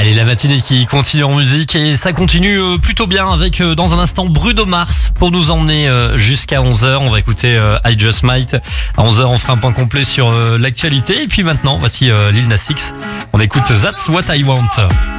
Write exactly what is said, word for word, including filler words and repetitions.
Allez, la matinée qui continue en musique et ça continue euh, plutôt bien avec euh, dans un instant Bruno Mars pour nous emmener euh, jusqu'à onze heures. On va écouter euh, I Just Might. À onze heures, on fera un point complet sur euh, l'actualité. Et puis maintenant, voici euh, Lil Nas X. On écoute That's What I Want.